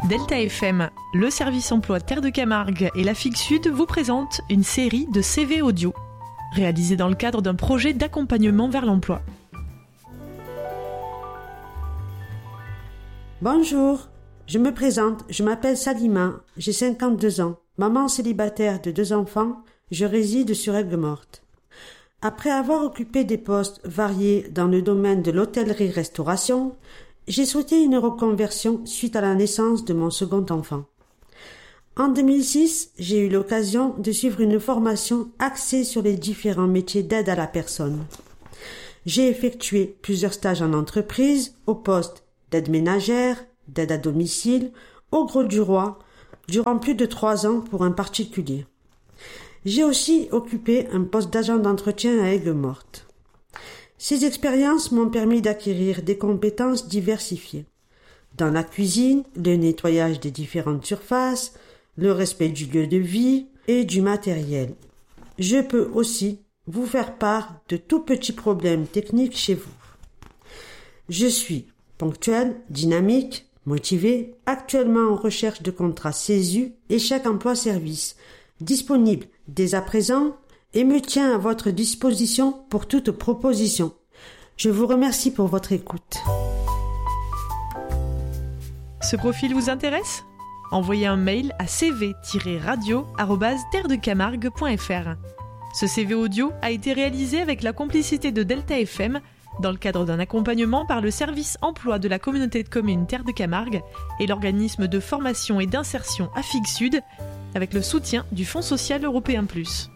Delta FM, le service emploi Terre de Camargue et la FIG Sud vous présentent une série de CV audio, réalisée dans le cadre d'un projet d'accompagnement vers l'emploi. Bonjour, je me présente, je m'appelle Salima, j'ai 52 ans, maman célibataire de 2 enfants, je réside sur Aigues-Mortes. Après avoir occupé des postes variés dans le domaine de l'hôtellerie-restauration, j'ai souhaité une reconversion suite à la naissance de mon second enfant. En 2006, j'ai eu l'occasion de suivre une formation axée sur les différents métiers d'aide à la personne. J'ai effectué plusieurs stages en entreprise, au poste d'aide ménagère, d'aide à domicile, au Gros du Roi, durant plus de 3 ans pour un particulier. J'ai aussi occupé un poste d'agent d'entretien à Aigues-Mortes. Ces expériences m'ont permis d'acquérir des compétences diversifiées. Dans la cuisine, le nettoyage des différentes surfaces, le respect du lieu de vie et du matériel. Je peux aussi vous faire part de tout petits problèmes techniques chez vous. Je suis ponctuelle, dynamique, motivée, actuellement en recherche de contrat CESU et chèque emploi-service, disponible dès à présent et me tiens à votre disposition pour toute proposition. Je vous remercie pour votre écoute. Ce profil vous intéresse ? Envoyez un mail à cv-radio@terredecamargue.fr. Ce CV audio a été réalisé avec la complicité de Delta FM dans le cadre d'un accompagnement par le service emploi de la communauté de communes Terre de Camargue et l'organisme de formation et d'insertion FIG Sud avec le soutien du Fonds social européen+.